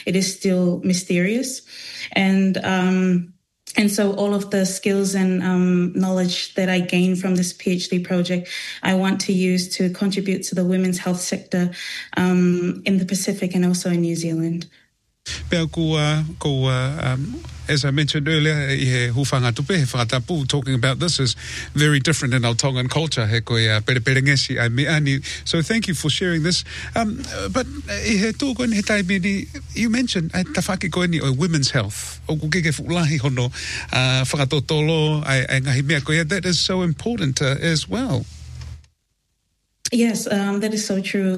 it is still mysterious. And so all of the skills and knowledge that I gained from this PhD project, I want to use to contribute to the women's health sector in the Pacific and also in New Zealand. As I mentioned earlier, talking about this is very different in our Tongan culture. So thank you for sharing this. But you mentioned women's health. That is so important as well. Yes, that is so true.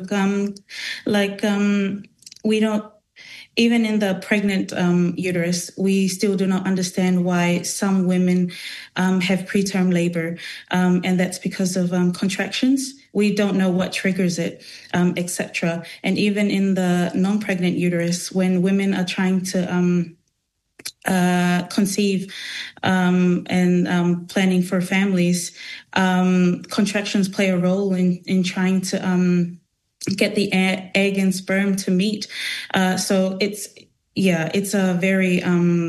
We don't. Even in the pregnant uterus, we still do not understand why some women have preterm labor, and that's because of contractions. We don't know what triggers it, etc. And even in the non-pregnant uterus, when women are trying to conceive and planning for families, contractions play a role in trying to get the egg and sperm to meet. So it's a very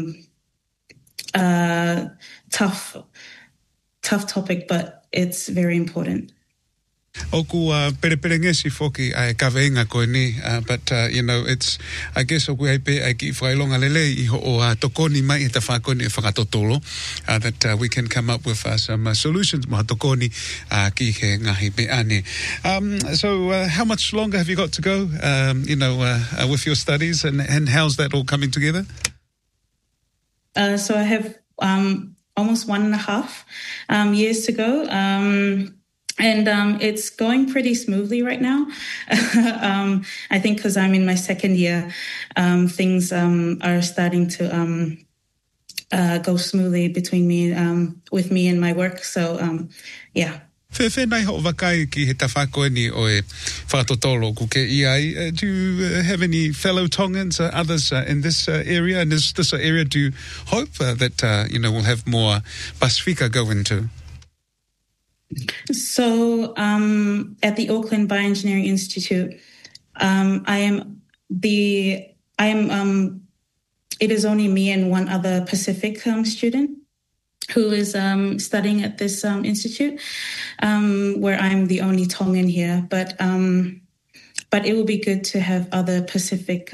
tough topic, but it's very important. Oku perengesi foki ai kaveinga koe ni, but it's, I guess oku ai pe ai ki whailonga lele I ho o tokoni mai e ta whakoni e whakatotolo, that we can come up with some solutions maha tokoni ki he ngahi pe ane. So how much longer have you got to go, with your studies, and how's that all coming together? So I have almost 1.5 years to go. And it's going pretty smoothly right now. I think because I'm in my second year, things are starting to go smoothly with me and my work. So, yeah. Whenai ho wakai ki he tawhako ni o e whakatotolo ku ke iai. Do you have any fellow Tongans, others in this area? And is this area, do you hope that, we'll have more Pasifika go into? So at the Auckland Bioengineering Institute, it is only me and one other Pacific student who is studying at this institute, where I'm the only Tongan here. But it will be good to have other Pacific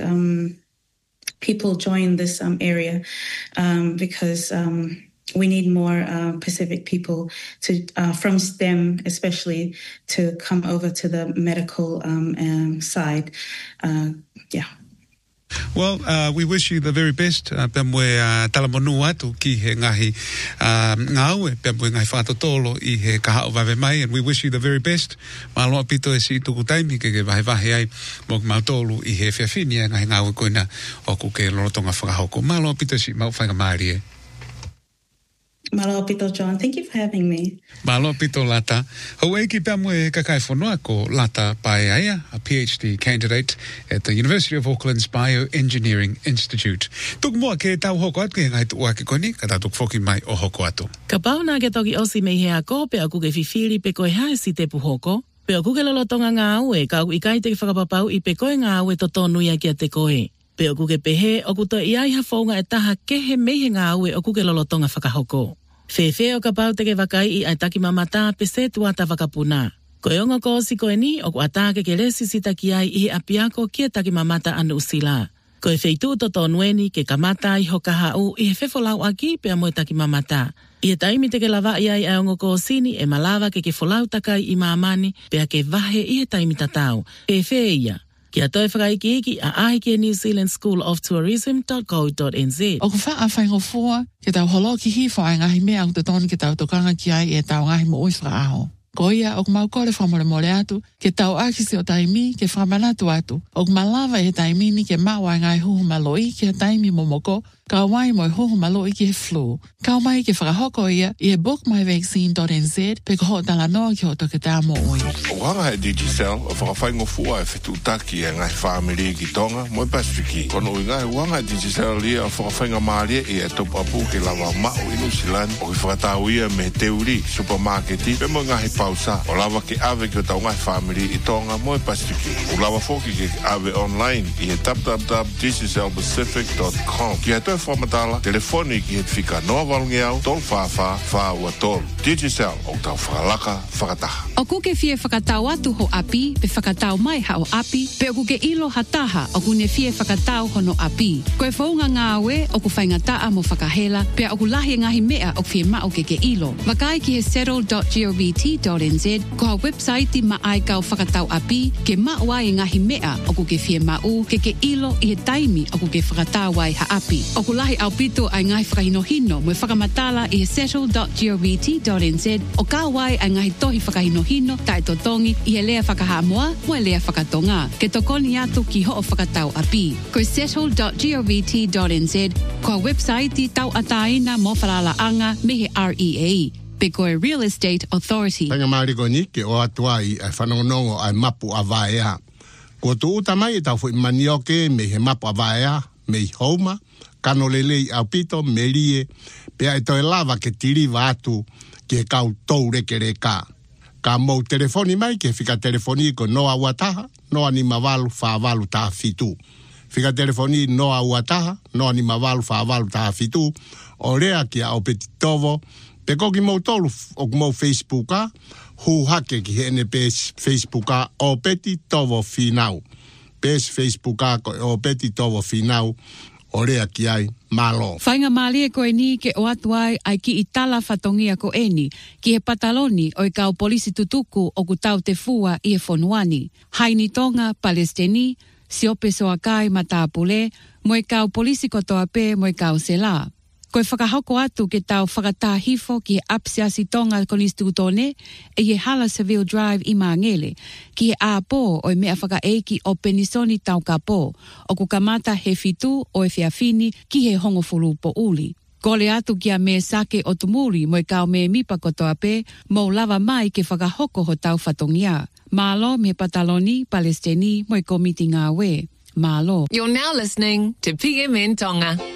people join this area, because we need more Pacific people from STEM, especially, to come over to the medical side. Yeah. Well, we wish you the very best. Pemwe talamonu atu ki he ngahi ngau pemwe ngai whakatotolo I he kaha o vave mai, and we wish you the very best. Maloa pito e si tuku taimi ke vahe ai mo mautolu I he whiawhinia ngai ngau koina o kuke lorotonga whakahoko. Maloa pito si mau whainga maari e. Malo pito, John. Thank you for having me. Malo pito lata. Hau ki pamwe kakai whanua ko lata Paeaia, a PhD candidate at the University of Auckland's Bioengineering Institute. Tuk mua ke tau hoko atu ke ngai tua ke koni, ka tatuk whoki mai o hoko atu. Ka pauna ke toki osi mei hea ko, pe aku ke whiwhiri pe koe hae si te puhoko, pe aku ke lolotonga ngā aue, ka aku ikai te ki whakapapau I pe koe ngā aue to tōnuia kia te koe. Pe oku ke pehe, oku to iai hawhaunga e taha kehe mehe ngā aue oku ke lolotonga whakahoko. Whewhe o ka pau te ke wakai I ai taki mamata pe se tuata wakapuna. Koe onga ko si koe ni, oku atake ke resi sita ki ai I he apiako kia taki mamata anu usila. Koe wheitu to tōnueni ke kamata I hoka hau I he whewholau aki pe amoe taki mamata. I he taimi te ke lawa I ai onga ko sini e malawa ke wholau takai I maamani pe a ke wahe I he taimi tatau. Whewhe ia. Kia toi whakaiki a ahi New Zealand School of Tourism.co.nz. O ku wha whaingo fua, ke tau holo ki hi whae ngahi mea o te tonu ke tau tokanga ki ai e tau ngahi mo ui whaaho. Ko ia, o ku mau kore whamore atu, ke tau akisi o taimi ke whamanatu atu. O ku malawa e taimi ni ke mawa ngai huhu maloi ke taimi momoko, ka wai mo huhu maloi ki he flu. Ka mai ke whakahoko ia, I he bookmyvaccine.nz, pe ko ho tala noa ki ho toke tā mo ui. O hanga he Digicel, o whakawhaingo fua e whetutaki e ngai whaamiri ki Tonga, mo Pasifiki. Kono ui ngai wanga Digicel lia o whakawhainga maalia I e topu apu ke lawa mao I New Zealand, o ki whakatau ia me teuri, supermarketi, pe mo ngai fausa. O lava ke ave ki o tau ngai family i tonga moe pasiki. O lava foki ke ave online i he www.digicelpacific.com. Ki he toi whamatala, telefoni ki he fika noa walungi au, tol wha ua tol. Digicel o tau whakalaka whakataha. O kuke fie whakatau atu ho api, pe whakatau mai ha o api, pe o kuke ilo hataha o kune fie whakatau hono api. Koe whaunga ngā we o ku whaingataa mo whakahela, pe o ku lahi ngahi mea o fie mao ke ilo. Wakai ki he settle.govt.nz, ko ha website ma ai kau whakatau api, ke mao ai ngahi mea o kuke fie mau, ke ilo i he taimi o kuke whakatau ai ha api. O ku lahi au pito ai ngahi whakahinohino, mo whakamatala i he settle.govt.nz, o ka wai ai ngahi tohi whakahinohino, tai totongi, i he lea whakahamoa, mo e lea whakatonga. Ke tokoni atu ki ho o whakatau api. Ko settle.govt.nz, ko a website tau ataina mo whalalaanga me he REA. Pe koe Real Estate Authority. Panga mariko ni ke o atua i whanongonongo ai mapu a vaea. Ko tu utamai tau fu manioke me he mapu a vaea, me i houma, kano lelei au pito, me rie, pe ai toi lava ke tiri atu ke kau tou reke reka. Ka mou telefoni mai ke fika telefoni ko noa wataha, noa ni mawalu whaavalu taha fitu. Fika telefoni noa wataha, noa ni mawalu whaavalu taha fitu, o rea ki a o peti tovo, pe koki mou tolu o mou Facebooka, hu hake ki hene pes Facebooka o peti tovo finau. Pes Facebooka o peti tovo finau, o rea ki ai malo. Whainga malie koe ni ke o atu ai ki i tala whatongia ko eni, ki he pataloni o i kau polisi tutuku o ku tau te fua i e whonuani. Haini Tonga, Palestini, siope soakai matapule, mo i kau polisi kotoa pe mo i kau sela. Koe whakahoko atu ke tau whakatahifo ki he Apsiasi Tonga Konistutone e he Hala Seville Drive i Mangele, ki he āpō o i mea whakaeiki o Penisoni tau kapo, o ku kamata he fitu o e whiawhini ki he hongofulu po uli. Kole atu ki a me sake o tumuri mo i kau me mipa kotoa pe, mo lava mai ke whakahoko ho tau whatongia. Malo me pataloni, Palestini mo i komiti ngā we. Malo. You're now listening to PMN Tonga.